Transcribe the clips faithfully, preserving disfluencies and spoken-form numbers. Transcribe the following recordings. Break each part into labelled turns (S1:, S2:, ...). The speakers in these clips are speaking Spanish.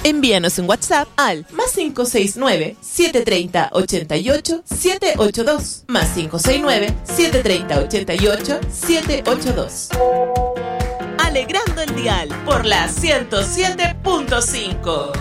S1: Envíanos un WhatsApp al más cinco seis nueve, siete tres cero, ocho ocho, siete ocho dos, más cinco seis nueve, siete tres cero, ocho ocho, siete ocho dos. Alegrando el dial por la ciento siete punto cinco.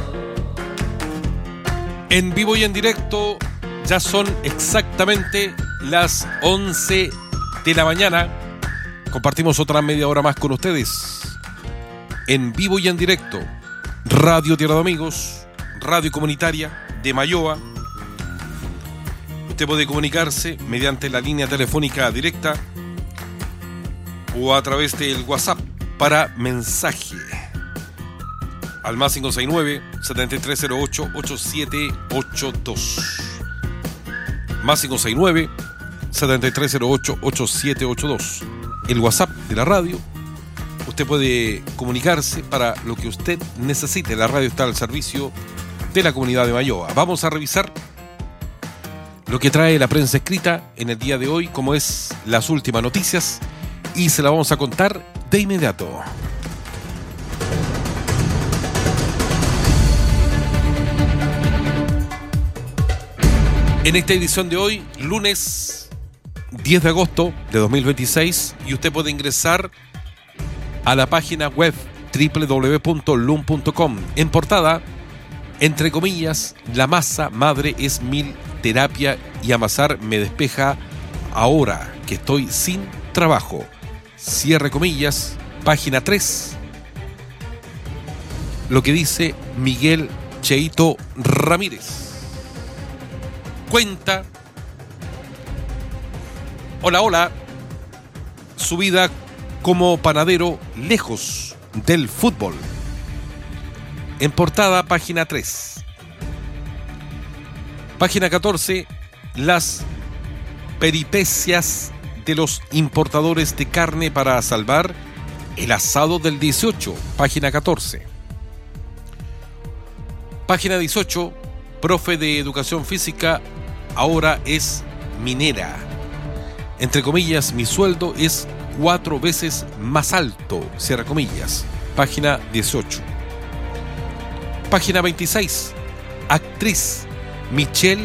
S2: En vivo y en directo, ya son exactamente las once de la mañana. Compartimos otra media hora más con ustedes. En vivo y en directo, Radio Tierra de Amigos, radio comunitaria de Mayoa. Usted puede comunicarse mediante la línea telefónica directa o a través del WhatsApp para mensaje al más cinco seis nueve, siete tres cero ocho, ocho siete ocho dos. Más cinco seis nueve, siete tres cero ocho, ocho siete ocho dos. El WhatsApp de la radio. Usted puede comunicarse para lo que usted necesite. La radio está al servicio de la comunidad de Mayoa. Vamos a revisar lo que trae la prensa escrita en el día de hoy, como es las últimas noticias, y se la vamos a contar de inmediato. En esta edición de hoy, lunes diez de agosto de dos mil veintiséis, y usted puede ingresar a la página web doble u doble u doble u punto lum punto com. En portada, entre comillas, la masa madre es mil, terapia y amasar me despeja ahora que estoy sin trabajo. Cierre comillas, página tres. Lo que dice Miguel Cheito Ramírez. Cuenta, hola, hola, su vida como panadero lejos del fútbol. En portada, página tres. Página catorce, las peripecias de los importadores de carne para salvar el asado del dieciocho. Página catorce. Página dieciocho, profe de educación física, ahora es minera. Entre comillas, mi sueldo es cuatro veces más alto, cierra comillas. Página dieciocho. Página veintiséis. Actriz Michelle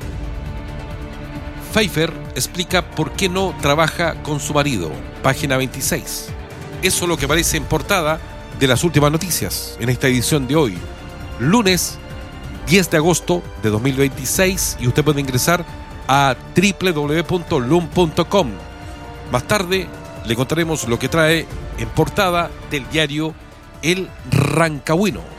S2: Pfeiffer explica por qué no trabaja con su marido. Página veintiséis. Eso es lo que aparece en portada de las últimas noticias en esta edición de hoy, lunes diez de agosto de dos mil veintiséis, y usted puede ingresar a doble u doble u doble u punto lum punto com. Más tarde le contaremos lo que trae en portada del diario El Rancagüino.